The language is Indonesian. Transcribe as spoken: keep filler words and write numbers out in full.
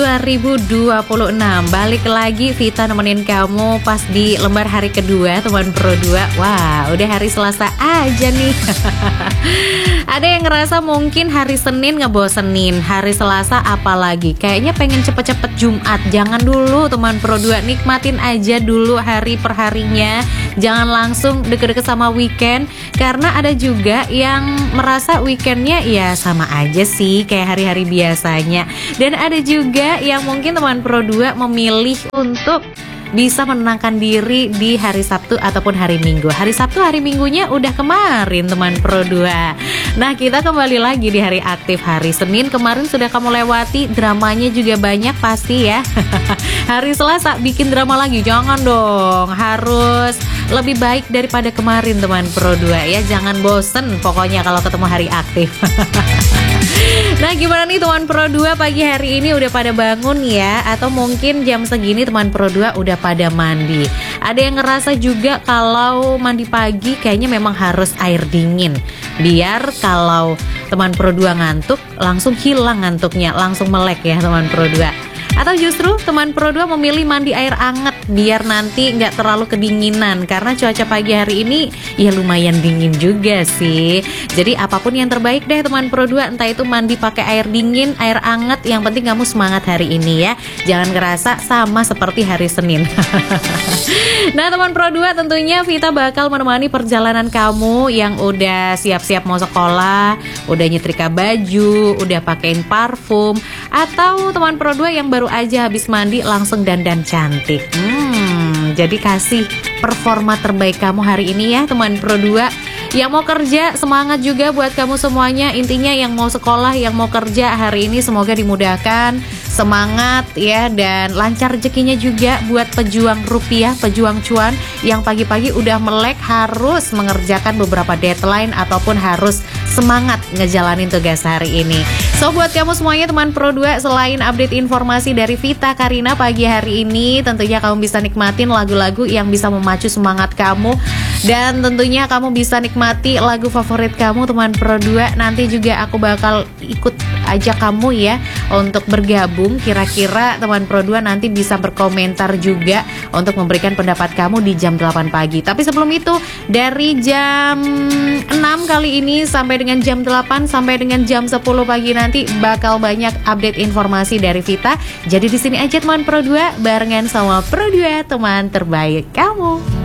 dua ribu dua puluh enam. Balik lagi Vita nemenin kamu pas di lembar hari kedua teman Pro dua. Wah, udah hari Selasa aja nih. Ada yang ngerasa mungkin hari Senin ngebosenin, hari Selasa apalagi kayaknya pengen cepet-cepet Jumat. Jangan dulu teman Pro dua, nikmatin aja dulu hari per harinya. Jangan langsung deket-deket sama weekend, karena ada juga yang merasa weekendnya ya sama aja sih kayak hari-hari biasanya. Dan ada juga yang mungkin teman Pro dua memilih untuk bisa menenangkan diri di hari Sabtu ataupun hari Minggu. Hari Sabtu, hari Minggunya udah kemarin teman Pro dua. Nah, kita kembali lagi di hari aktif. Hari Senin kemarin sudah kamu lewati, dramanya juga banyak pasti ya. Hari Selasa bikin drama lagi, jangan dong. Harus lebih baik daripada kemarin teman Pro dua ya. Jangan bosen pokoknya kalau ketemu hari aktif. Nah, gimana nih teman Pro dua pagi hari ini, udah pada bangun ya? Atau mungkin jam segini teman Pro dua udah pada mandi? Ada yang ngerasa juga kalau mandi pagi kayaknya memang harus air dingin, biar kalau teman Pro dua ngantuk langsung hilang ngantuknya, langsung melek ya teman Pro dua. Atau justru teman Pro dua memilih mandi air anget biar nanti nggak terlalu kedinginan, karena cuaca pagi hari ini ya lumayan dingin juga sih. Jadi apapun yang terbaik deh teman Pro dua, entah itu mandi pakai air dingin, air anget, yang penting kamu semangat hari ini ya. Jangan ngerasa sama seperti hari Senin. Nah teman Pro dua, tentunya Vita bakal menemani perjalanan kamu yang udah siap-siap mau sekolah, udah nyetrika baju, udah pakein parfum, atau teman Pro dua yang baru aja habis mandi langsung dandan cantik. Hmm, jadi kasih performa terbaik kamu hari ini ya teman Pro dua. Yang mau kerja semangat juga buat kamu semuanya. Intinya yang mau sekolah, yang mau kerja hari ini semoga dimudahkan, semangat ya, dan lancar rezekinya juga buat pejuang rupiah, pejuang cuan yang pagi-pagi udah melek harus mengerjakan beberapa deadline ataupun harus semangat ngejalanin tugas hari ini. So buat kamu semuanya teman Pro dua, selain update informasi dari Vita Karina pagi hari ini, tentunya kamu bisa nikmatin lagu-lagu yang bisa memacu semangat kamu. Dan tentunya kamu bisa nikmati lagu favorit kamu teman Pro dua. Nanti juga aku bakal ikut ajak kamu ya untuk bergabung. Kira-kira teman Pro dua nanti bisa berkomentar juga untuk memberikan pendapat kamu di jam delapan pagi. Tapi sebelum itu, dari jam enam kali ini sampai dengan jam delapan sampai dengan jam sepuluh pagi nanti bakal banyak update informasi dari Vita. Jadi di sini aja teman Pro dua barengan sama Pro dua, teman terbaik kamu.